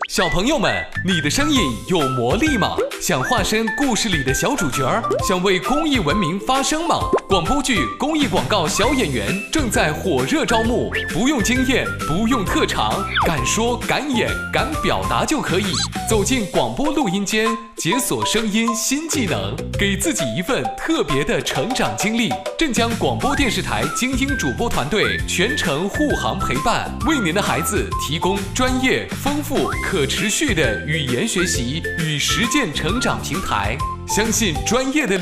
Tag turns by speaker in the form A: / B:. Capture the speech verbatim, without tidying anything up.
A: 小朋友们，你的声音有魔力吗？想化身故事里的小主角，想为公益文明发声吗？广播剧、公益广告小演员正在火热招募，不用经验，不用特长，敢说敢演敢表达就可以。走进广播录音间，解锁声音新技能，给自己一份特别的成长经历。镇江广播电视台精英主播团队全程护航陪伴，为您的孩子提供专业、丰富、可持续的语言学习与实践成长平台。相信专业的力